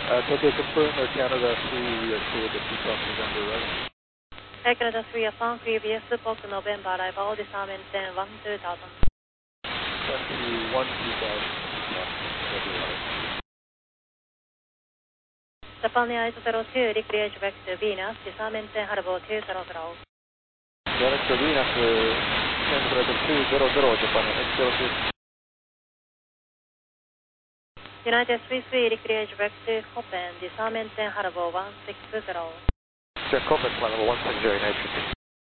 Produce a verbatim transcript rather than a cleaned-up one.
Uh, Tokyo confirm uh, Canada three, we are clear the Peacock November right? Air Canada three upon previous P O C November arrival, disarm maintain one two thousand. twenty-one two thousand, Peacock November right? Japan Air zero two, recreate back to Venus, disarm maintain Harbor two zero zero. Director Venus, uh, Canada two zero zero, Japan X zero two. United three three, recreate back to Hoppen, disarm maintain Harbor one six zero. Check Copen, level one six zero, United.